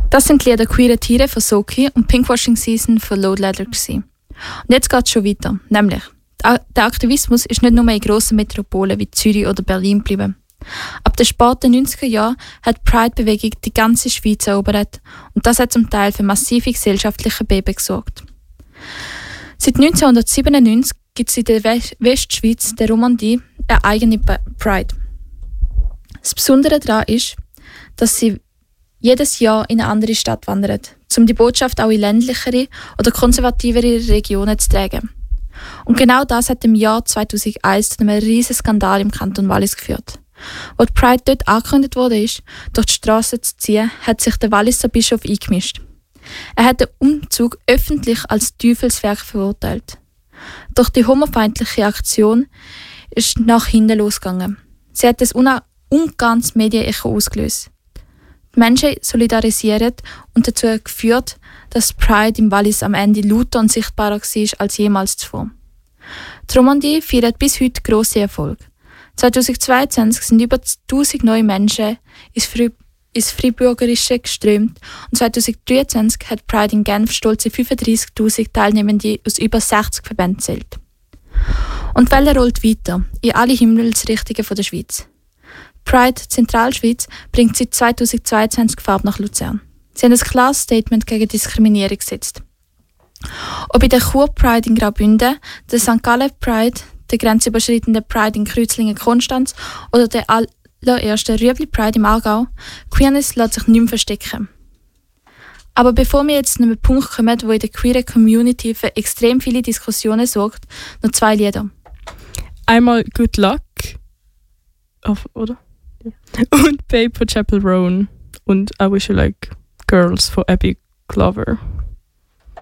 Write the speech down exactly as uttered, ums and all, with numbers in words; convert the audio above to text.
Das sind die Lieder «Queere Tiere» von Soki und «Pinkwashing Season» von Load Leather gewesen. Und jetzt geht es schon weiter, nämlich der Aktivismus ist nicht nur in grossen Metropolen wie Zürich oder Berlin geblieben. Ab den späten neunziger Jahren hat die Pride-Bewegung die ganze Schweiz erobert und das hat zum Teil für massive gesellschaftliche Beben gesorgt. Seit neunzehnhundertsiebenundneunzig gibt es in der Westschweiz, der Romandie, eine eigene Pride. Das Besondere daran ist, dass sie jedes Jahr in eine andere Stadt wandert, um die Botschaft auch in ländlichere oder konservativere Regionen zu tragen. Und genau das hat im Jahr zweitausendeins zu einem riesen Skandal im Kanton Wallis geführt. Als die Pride dort angekündigt wurde, durch die Straße zu ziehen, hat sich der Walliser Bischof eingemischt. Er hat den Umzug öffentlich als Teufelswerk verurteilt. Doch die homofeindliche Aktion ist nach hinten losgegangen. Sie hat ein ungeahntes Medienecho ausgelöst. Die Menschen solidarisieren und dazu geführt, dass Pride im Wallis am Ende lauter und sichtbarer war als jemals zuvor. Die Romandie feiert bis heute grosse Erfolge. zweitausendzweiundzwanzig sind über tausend neue Menschen ins, Frei- ins Freibürgerische geströmt und zweitausenddreiundzwanzig hat Pride in Genf stolze fünfunddreissigtausend Teilnehmende aus über sechzig Verbänden gezählt. Und die Welle rollt weiter in alle Himmelsrichtungen der Schweiz. Pride Zentralschweiz bringt seit zweitausendzweiundzwanzig Farbe nach Luzern. Sie haben ein klares Statement gegen Diskriminierung gesetzt. Ob in der Chur Pride in Graubünden, der Sankt Gallen Pride, der grenzüberschreitende Pride in Kreuzlingen-Konstanz oder der allererste Rüebli Pride im Aargau, Queerness lässt sich nicht mehr verstecken. Aber bevor wir jetzt zu einem Punkt kommen, wo in der queeren Community für extrem viele Diskussionen sorgt, noch zwei Lieder. Einmal Good Luck, auf, oder? Ja. Und Paper Chapel Roan und I Wish You Like Girls von Abby Glover.